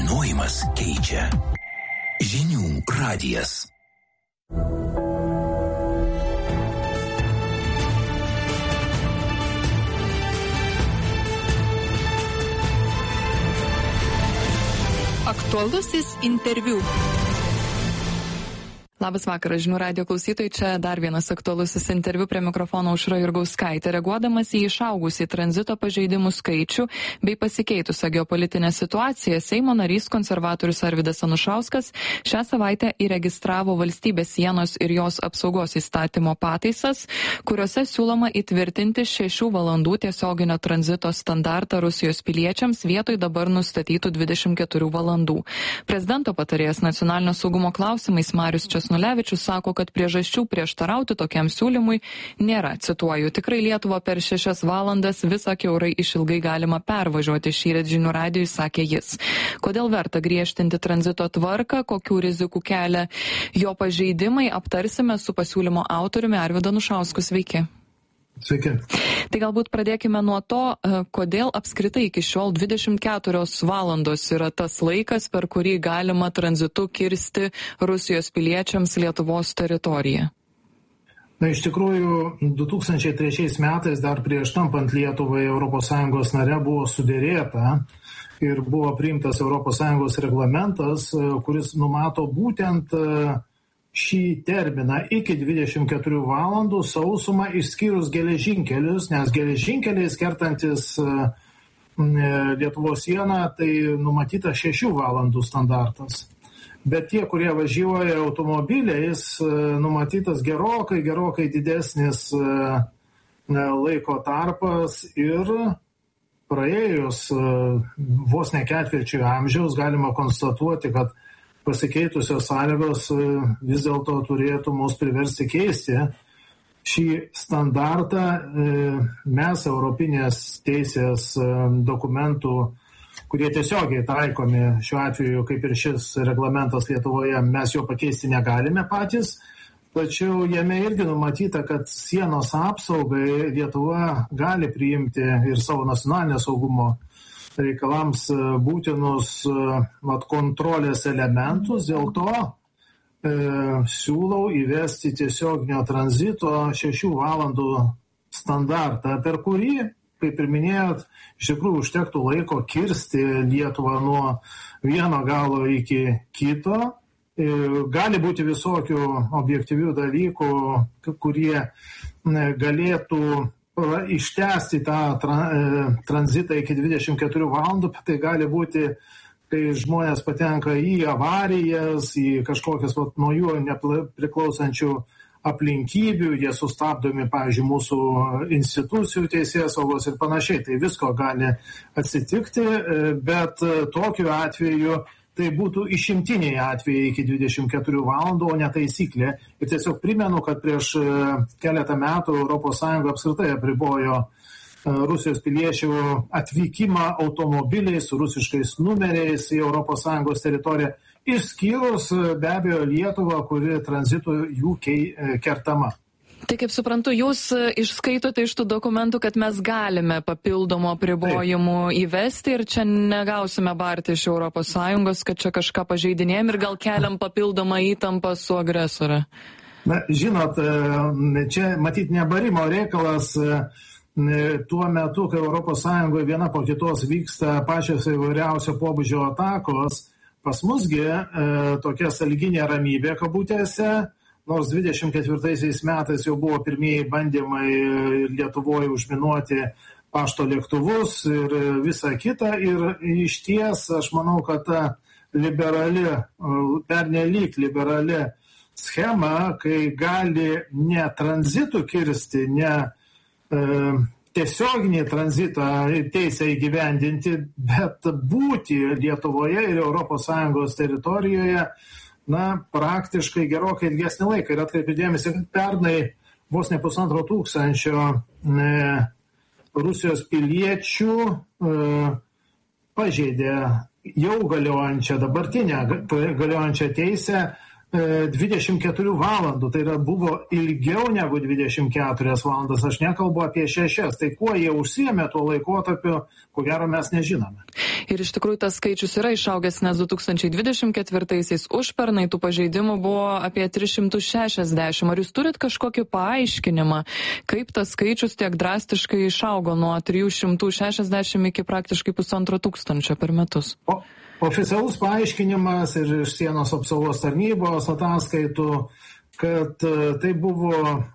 Žinojimas keičia. Žinių radijas. Aktualusis interviu. Labas vakaras, Žinių radijo klausytojai, čia dar vienas aktualusis interviu, prie mikrofono Aušra Jurgauskaitė. Reaguodamas į išaugusį tranzito pažeidimų skaičių bei pasikeitusią geopolitinę situaciją, Seimo narys konservatorius Arvydas Anušauskas šią savaitę įregistravo valstybės sienos ir jos apsaugos įstatymo pataisas, kuriuose siūloma įtvirtinti 6 valandų tiesioginio tranzito standartą Rusijos piliečiams vietoj dabar nustatytų 24 valandų. Prezidento patarėjas nacionalinio saugumo klausimais Marius Česnulevičius sako, kad priežasčių prieštarauti tokiam siūlymui nėra. Cituoju, tikrai Lietuvą per 6 valandas visą kiaurai išilgai galima pervažiuoti, šįryt Žinių radijui sakė jis. Kodėl verta griežtinti tranzito tvarką, kokių rizikų kelia jo pažeidimai, aptarsime su pasiūlymo autoriumi Arvydu Anušausku. Sveiki. Sveiki. Tai galbūt pradėkime nuo to, kodėl apskritai iki šiol 24 valandos yra tas laikas, per kurį galima tranzitu kirsti Rusijos piliečiams Lietuvos teritoriją. Na, iš tikrųjų, 2003 metais, dar prieš tampant Lietuvai ES nare, buvo sudėrėta ir buvo priimtas ES reglamentas, kuris numato būtent šį terminą iki 24 valandų sausumą išskyrus geležinkelius, nes geležinkeliais kertantis Lietuvos sieną, tai numatyta 6 valandų standartas. Bet tie, kurie važiuoja automobiliais, numatytas gerokai didesnis laiko tarpas ir praėjus vos ne ketvirčiui amžiaus galima konstatuoti, kad pasikeitusios sąlygos vis dėlto turėtų mus priversti keisti šį standartą. Mes Europinės teisės dokumentų, kurie tiesiogiai taikomi šiuo atveju, kaip ir šis reglamentas Lietuvoje, mes jo pakeisti negalime patys, tačiau jame irgi numatyta, kad sienos apsaugai Lietuva gali priimti ir savo nacionalinio saugumo reikalams būtinus kontrolės elementus, dėl to siūlau įvesti tiesioginio tranzito 6 valandų standartą, per kurį, kaip ir minėjot, iš tikrųjų užtektų laiko kirsti Lietuvą nuo vieno galo iki kito. Gali būti visokių objektyvių dalykų, kurie galėtų ištęsti tą tranzitą iki 24 valandų, tai gali būti, kai žmonės patenka į avarijas, į kažkokias nuo jų nepriklausančių aplinkybių, jie sustabdomi, pavyzdžiui, mūsų institucijų teisėsaugos ir panašiai. Tai visko gali atsitikti, bet tokiu atveju tai būtų išimtiniai atvejai iki 24 valandų, o ne taisyklė. Ir tiesiog primenu, kad prieš keletą metų ES apskritai apribojo Rusijos piliečių atvykimą automobiliais su rusiškais numeriais į ES teritoriją, išskyrus be abejo Lietuvą, kuri tranzitu jų kertama. Tai kaip suprantu, jūs išskaitote iš tų dokumentų, kad mes galime papildomų apribojimų įvesti ir čia negausime barti iš ES, kad čia kažką pažeidinėjom ir gal keliam papildomą įtampą su agresore. Na, žinot, čia matyt nebarimo reikalas tuo metu, kai ES viena po kitos vyksta pačios įvairiausio pobūdžio atakos, pas musgi tokia sąlyginė ramybė kabutėse. Nors 24 metais jau buvo pirmieji bandymai Lietuvoje užminuoti pašto lėktuvus ir visa kita. Ir iš ties aš manau, kad ta pernelyg liberali schema, kai gali ne tranzitų kirsti, ne tiesioginį tranzitą teisę įgyvendinti, bet būti Lietuvoje ir ES teritorijoje, praktiškai gerokai ilgesnį laiką. Ir atkreipiu dėmesį, kad pernai vos ne 1,5 tūkstančio Rusijos piliečių pažeidė jau galiojančią, dabartinę galiojančią teisę 24 valandų, tai yra buvo ilgiau negu 24 valandas, aš nekalbu apie 6, tai kuo jie užsiėmė tuo laikotarpiu, ko gero mes nežinome. Ir iš tikrųjų tas skaičius yra išaugęs, nes 2024-aisiais užpernai tų pažeidimų buvo apie 360. Ar jūs turit kažkokį paaiškinimą, kaip tas skaičius tiek drastiškai išaugo nuo 360 iki praktiškai 1500 per metus? Oficialus paaiškinimas ir iš sienos apsaugos tarnybos ataskaitų, kad tai buvo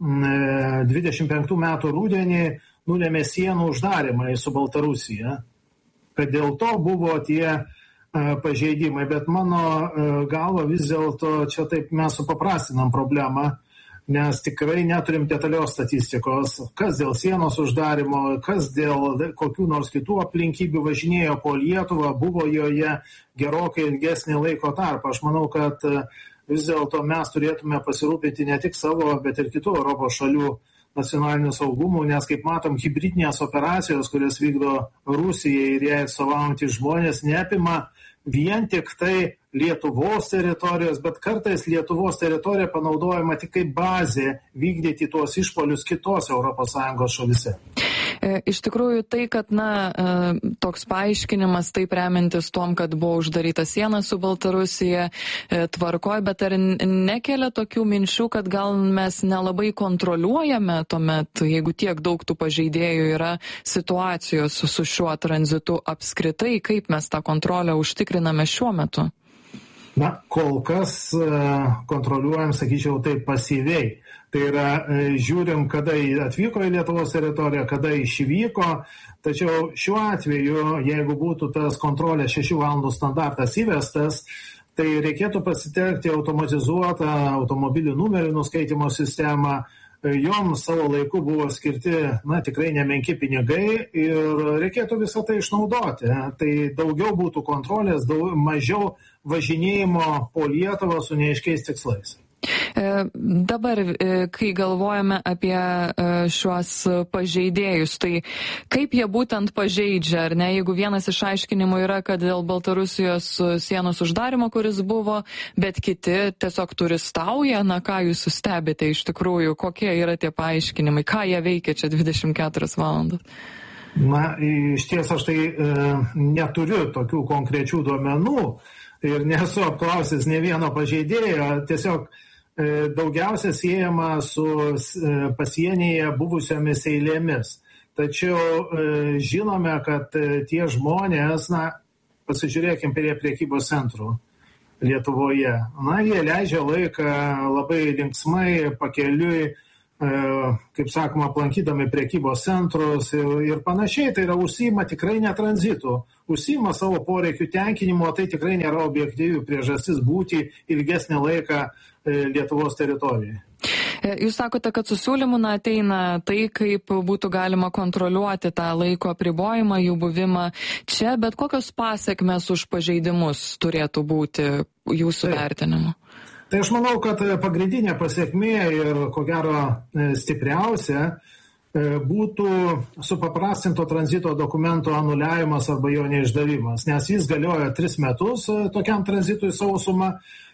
25 metų rudenį nulėmė sienų uždarimai su Baltarusija, kad dėl to buvo tie pažeidimai, bet mano galva vis dėlto čia taip mes supaprastinam problemą, nes tikrai neturim detalios statistikos, kas dėl sienos uždarimo, kas dėl kokių nors kitų aplinkybių važinėjo po Lietuvą, buvo joje gerokai ilgesnį laiko tarpą. Aš manau, kad vis dėlto mes turėtume pasirūpinti ne tik savo, bet ir kitų Europos šalių nacionaliniu saugumu, nes, kaip matom, hibridinės operacijos, kurias vykdo Rusija ir jai atstovaujantys žmonės, neapima vien tik tai Lietuvos teritorijos, bet kartais Lietuvos teritorija panaudojama tik kaip bazė vykdyti tuos išpolius kitose ES šalise. Iš tikrųjų tai, kad toks paaiškinimas taip remiantis tom, kad buvo uždaryta siena su Baltarusija, tvarkoj, bet ar nekelia tokių minčių, kad gal mes nelabai kontroliuojame tuomet, jeigu tiek daug tų pažeidėjų yra situacijos su šiuo tranzitu apskritai, kaip mes tą kontrolę užtikriname šiuo metu? Kol kas kontroliuojam, sakyčiau, taip pasyviai. Tai yra, žiūrim, kada atvyko į Lietuvos teritoriją, kada išvyko, tačiau šiuo atveju, jeigu būtų tas kontrolės 6 valandų standartas įvestas, tai reikėtų pasitelkti automatizuotą automobilių numerių nuskaitimo sistemą. Joms savo laiku buvo skirti, tikrai nemenki pinigai ir reikėtų visą tai išnaudoti. Tai daugiau būtų kontrolės, mažiau važinėjimo po Lietuvą su neaiškiais tikslais. Dabar, kai galvojame apie šiuos pažeidėjus, tai kaip jie būtent pažeidžia, ar ne? Jeigu vienas iš aiškinimų yra, kad dėl Baltarusijos sienos uždarimo, kuris buvo, bet kiti tiesiog turistauja, ką jūs stebite iš tikrųjų, kokie yra tie paaiškinimai, ką jie veikia čia 24 valandas? Iš ties aš tai neturiu tokių konkrečių duomenų ir nesu apklausęs ne vieno pažeidėjo, tiesiog daugiausia siejama su pasienyje buvusiomis eilėmis. Tačiau žinome, kad tie žmonės, pasižiūrėkim prie prekybos centrų Lietuvoje, jie leidžia laiką labai linksmai, pakeliui, kaip sakoma, aplankydami prekybos centrus ir panašiai, tai yra užsiima tikrai ne tranzitu, užsiima savo poreikių tenkinimo, tai tikrai nėra objektyvių priežastis būti ilgesnį laiką Lietuvos teritorijoje. Jūs sakote, kad su siūlymu ateina tai, kaip būtų galima kontroliuoti tą laiko apribojimą, jų buvimą čia, bet kokios pasekmės už pažeidimus turėtų būti jūsų vertinimu? Tai aš manau, kad pagrindinė pasiekmė ir ko gero stipriausia būtų supaprastinto tranzito dokumento anuliavimas arba jo neišdavimas, nes jis galioja 3 metus tokiam tranzitui sausumą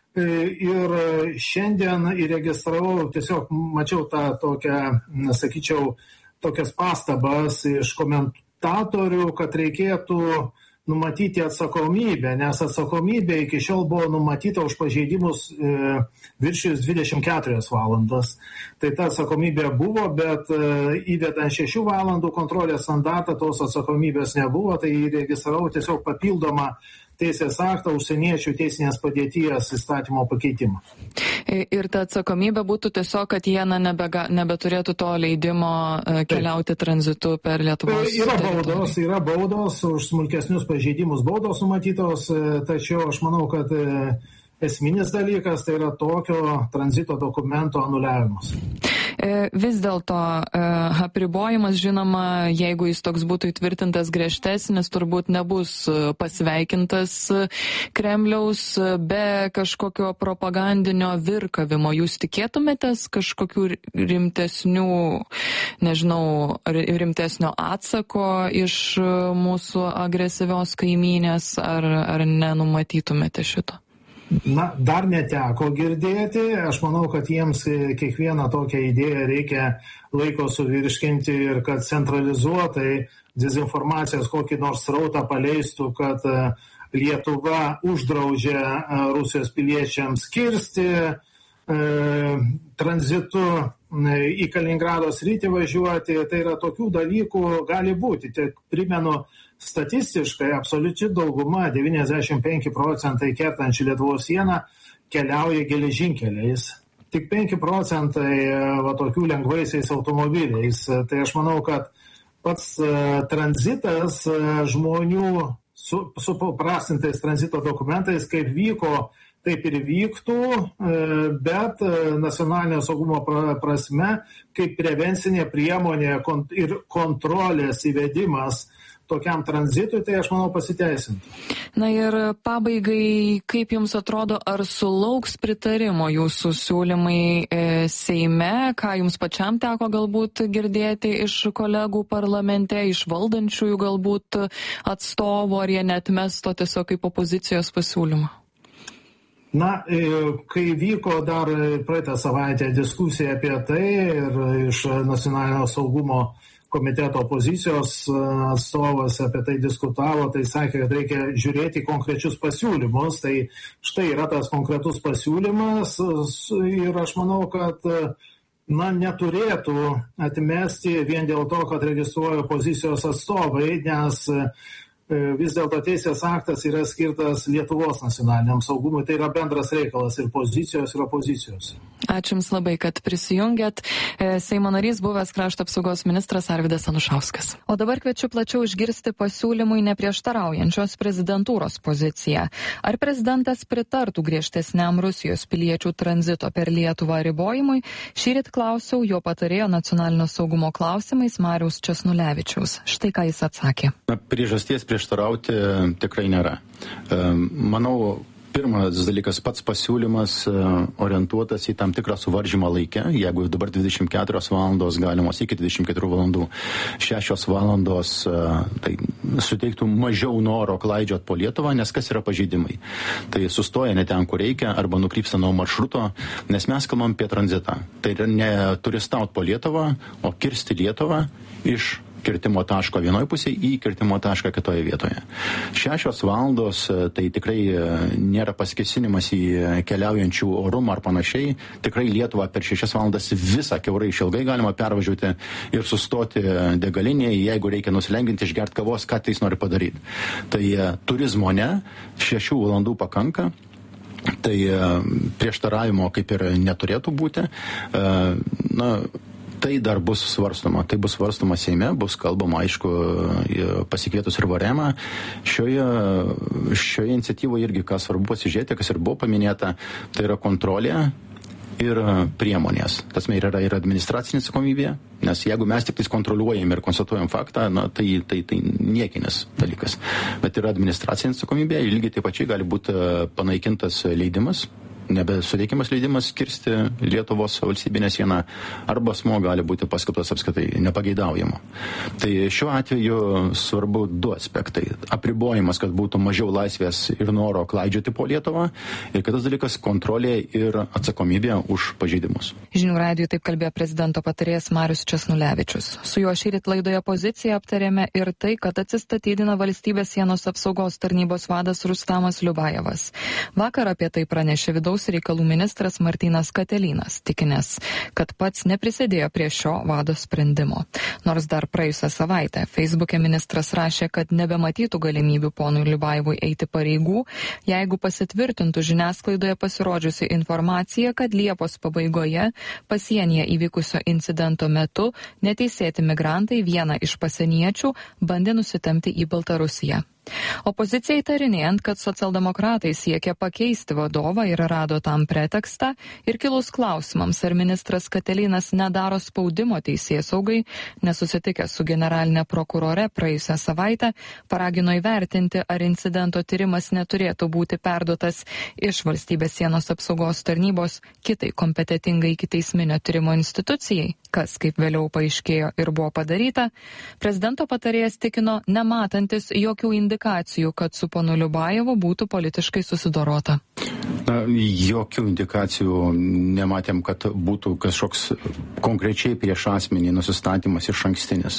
ir šiandien įregistravau, tiesiog mačiau tą tokią, sakyčiau, tokias pastabas iš komentatorių, kad reikėtų numatyti atsakomybę, nes atsakomybė iki šiol buvo numatyta už pažeidimus viršijus 24 valandas. Tai ta atsakomybė buvo, bet įvedant 6 valandų kontrolės standartą tos atsakomybės nebuvo, tai įregistravau tiesiog papildomą teisės aktą užsieniečių teisinės padėties įstatymo pakeitimą. Ir ta atsakomybė būtų tiesiog, kad jie nebeturėtų to leidimo keliauti tranzitu per Lietuvos teritoriją. Yra baudos už smulkesnius pažeidimus, baudos numatytos, tačiau aš manau, kad esminis dalykas tai yra tokio tranzito dokumento anuliavimas. Vis dėlto apribojimas, žinoma, jeigu jis toks būtų įtvirtintas griežtesnis, turbūt nebus pasveikintas Kremliaus be kažkokio propagandinio virkavimo. Jūs tikėtumėtės kažkokių rimtesnių, rimtesnio atsako iš mūsų agresyvios kaimynės, ar nenumatytumėte šito? Dar neteko girdėti. Aš manau, kad jiems kiekvieną tokią idėją reikia laiko suvirškinti ir kad centralizuotai dezinformacijos kokį nors srautą paleistų, kad Lietuva uždraudžia Rusijos piliečiams kirsti tranzitu į Kaliningrado sritį važiuoti. Tai yra tokių dalykų gali būti. Tik primenu, statistiškai absoliučiai dauguma, 95% kertančių Lietuvos sieną keliauja geležinkeliais. Tik 5% tokių lengvaisiais automobiliais. Tai aš manau, kad pats tranzitas žmonių su paprastintais tranzito dokumentais, kaip vyko, taip ir vyktų, bet nacionalinio saugumo prasme, kaip prevencinė priemonė ir kontrolės įvedimas tokiam tranzitui, tai aš manau pasiteisintų. Na ir pabaigai, kaip Jums atrodo, ar sulauks pritarimo Jūsų siūlymai Seime, ką Jums pačiam teko galbūt girdėti iš kolegų parlamente, iš valdančiųjų galbūt atstovų, ar jie neatmes to tiesiog kaip opozicijos pasiūlymą? Kai vyko dar praeitą savaitę diskusija apie tai ir iš nacionalinio saugumo komiteto opozicijos atstovas apie tai diskutavo, tai sakė, kad reikia žiūrėti konkrečius pasiūlymus. Tai štai yra tas konkretus pasiūlymas ir aš manau, kad neturėtų atmesti vien dėl to, kad registruoja opozicijos atstovai, nes vis dėlto teisės aktas yra skirtas Lietuvos nacionaliniam saugumui. Tai yra bendras reikalas ir pozicijos, ir opozicijos. Ačiū Jums labai, kad prisijungėt. Seimo narys, buvęs krašto apsaugos ministras Arvydas Anušauskas. O dabar kviečiu plačiau išgirsti pasiūlymui neprieštaraujančios prezidentūros poziciją. Ar prezidentas pritartų griežtesniam Rusijos piliečių tranzito per Lietuvą ribojimui? Šįryt klausiau jo patarėjo nacionalinio saugumo klausimais Mariaus Česnulevičiaus. Štai ką jis atsakė. Priežasties prieštarauti tikrai nėra. Manau, pirmas dalykas, pats pasiūlymas orientuotas į tam tikrą suvaržymą laikę. Jeigu dabar 24 valandos galimos iki 24 valandų, 6 valandos tai suteiktų mažiau noro klaidžiot po Lietuvą, nes kas yra pažeidimai? Tai sustoja ne ten, kur reikia, arba nukrypsta nuo maršruto, nes mes kalbam apie tranzitą. Tai ne turistaut po Lietuvą, o kirsti Lietuvą iš kirtimo taško vienoje pusėje į kirtimo tašką kitoje vietoje. 6 valandos tai tikrai nėra paskesinimas į keliaujančių orumą ar panašiai. Tikrai Lietuvą per 6 valandas visą kiaurai išilgai galima pervažiuoti ir sustoti degalinėje, jeigu reikia nusilenginti, išgerti kavos, ką tai jis nori padaryti. Tai turizmo ne, 6 valandų pakanka. Tai prieštaravimo kaip ir neturėtų būti. Tai dar bus svarstoma. Tai bus svarstoma Seime, bus kalbama, aišku, pasikvietus ir Varemą. Šioje iniciatyvoje irgi, kas svarbu pasižiūrėti, kas ir buvo paminėta, tai yra kontrolė ir priemonės. Tasme yra ir administracinė atsakomybė, nes jeigu mes tik kontroliuojam ir konstatuojam faktą, tai niekinis dalykas. Bet yra administracinė atsakomybė, lygiai taip pačiai gali būti panaikintas leidimas, nebesuteikiamas leidimas kirsti Lietuvos valstybinę sieną, arba asmuo gali būti paskelbtas apskritai nepageidaujamu. Tai šiuo atveju svarbu 2 aspektai. Apribojimas, kad būtų mažiau laisvės ir noro klaidžioti po Lietuvą, ir kitas dalykas - kontrolė ir atsakomybė už pažeidimus. Žinių radijui taip kalbėjo prezidento patarėjas Marius Česnulevičius. Su juo šįryt laidoje Pozicija aptarėme ir tai, kad atsistatydina valstybės sienos apsaugos tarnybos vadas Rustamas Liubajevas. Vakar apie tai pranešė vidaus reikalų ministras Martynas Katelynas, tikinęs, kad pats neprisidėjo prie šio vado sprendimo. Nors dar praėjusią savaitę Facebook'e ministras rašė, kad nebematytų galimybių ponui Liubajevui eiti pareigų, jeigu pasitvirtintų žiniasklaidoje pasirodžiusi informacija, kad Liepos pabaigoje pasienyje įvykusio incidento metu neteisėti migrantai vieną iš pasieniečių bandė nusitempti į Baltarusiją. Opozicija įtarinėjant, kad socialdemokratai siekia pakeisti vadovą ir rado tam pretekstą, ir kilus klausimams, ar ministras Katelynas nedaro spaudimo teisėsaugai, nesusitikęs su generalinė prokurore praėjusią savaitę, paragino įvertinti, ar incidento tyrimas neturėtų būti perduotas iš valstybės sienos apsaugos tarnybos kitai kompetentingai ikiteisminio tyrimo institucijai, kas, kaip vėliau paaiškėjo ir buvo padaryta. Prezidento patarėjas tikino, nematantis jokių indikacijų, kad su ponu Liubajevu būtų politiškai susidorota. Jokių indikacijų nematėm, kad būtų kažkoks konkrečiai prieš asmenį nusistatymas išankstinis.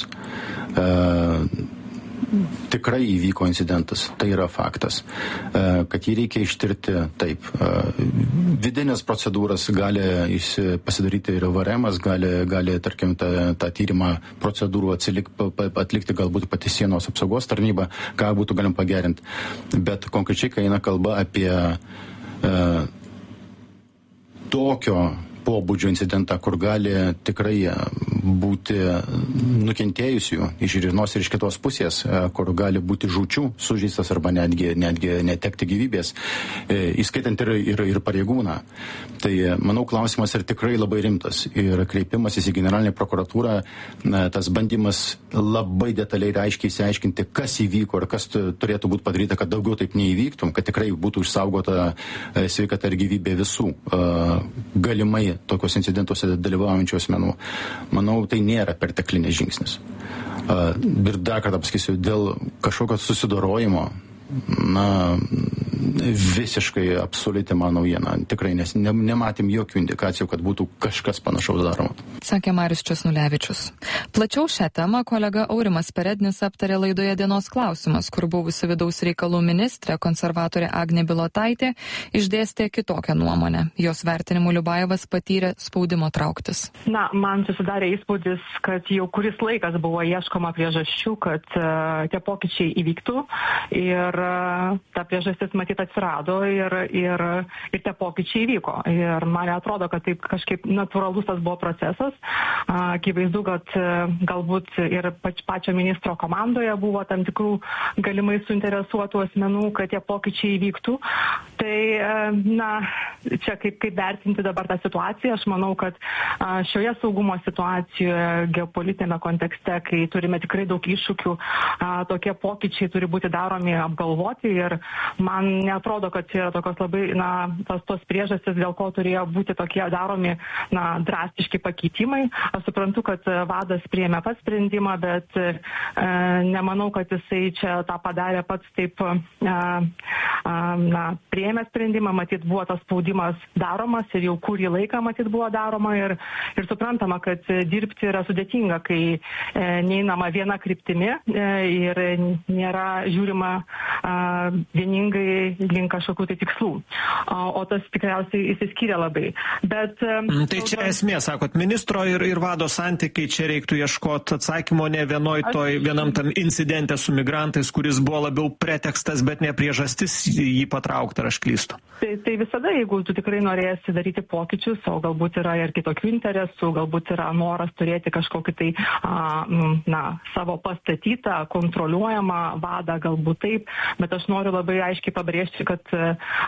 Tikrai įvyko incidentas, tai yra faktas. Kad jį reikia ištirti, taip. Vidinės procedūras gali pasidaryti ir VRM-as, gali tarkim, tą tyrimą procedūrų atlikti galbūt pati sienos apsaugos tarnyba, ką būtų galim pagerinti. Bet konkrečiai, kai eina kalba apie tokio pobūdžio incidentą, kur gali tikrai būti nukentėjusių iš vienos ir iš kitos pusės, kur gali būti žūčių, sužeistas arba netgi netekti gyvybės, įskaitant ir pareigūną. Tai, manau, klausimas yra tikrai labai rimtas ir kreipimasis į generalinę prokuratūrą, tas bandymas labai detaliai ir aiškiai išsiaiškinti, kas įvyko ir kas turėtų būti padaryta, kad daugiau taip neįvyktum, kad tikrai būtų išsaugota sveikata ir gyvybė visų galimai tokios incidentuose dalyvaujančių asmenų. Manau, tai nėra perteklinis žingsnis. Ir dar kartą pasakysiu, dėl kažkokio susidorojimo, visiškai absoliuti mano naujiena. Tikrai nematėm jokių indikacijų, kad būtų kažkas panašaus daroma. Sakė Marius Česnulevičius. Plačiau šią temą kolega Aurimas Perednis aptarė laidoje Dienos klausimas, kur buvusi vidaus reikalų ministrė, konservatorė Agnė Bilotaitė, išdėstė kitokią nuomonę. Jos vertinimu Liubajevas patyrė spaudimo trauktis. Man susidarė įspūdis, kad jau kuris laikas buvo ieškoma priežasčių, kad tie pokyčiai įvyktų ir ta priežastis matyt atsirado ir tie pokyčiai įvyko. Ir man atrodo, kad taip kažkaip natūralus tas buvo procesas. Akivaizdu, kad galbūt ir pačio ministro komandoje buvo tam tikrų galimai suinteresuotų asmenų, kad tie pokyčiai įvyktų. Tai, čia kaip vertinti dabar tą situaciją, aš manau, kad šioje saugumo situacijoje, geopolitinėme kontekste, kai turime tikrai daug iššūkių, tokie pokyčiai turi būti daromi apgalvoti ir man neatrodo, kad yra tokios labai, tos priežastis, dėl ko turėjo būti tokie daromi, drastiški pakeitimai. Aš suprantu, kad vadas priėmė pats sprendimą, bet nemanau, kad jisai čia tą padarė pats taip, priėmė sprendimą, matyt buvo tas spaudimas daromas ir jau kurį laiką matyt buvo daroma ir suprantama, kad dirbti yra sudėtinga, kai neinama viena kryptimi ir nėra žiūrima vieningai link kažkokių tai tikslų. O tas tikriausiai įsiskyrė labai. Bet, tai čia esmė, sakot, ministro ir vado santykiai, čia reiktų ieškoti atsakymo ne vienam tam incidente su migrantais, kuris buvo labiau pretekstas, bet ne priežastis jį patraukti, ar aš klystu. Tai visada, jeigu tu tikrai norėsi daryti pokyčius, o galbūt yra ir kitokių interesų, galbūt yra noras turėti kažkokį tai savo pastatytą, kontroliuojamą vadą, galbūt taip, bet aš noriu labai aiškiai pabrėžti, kad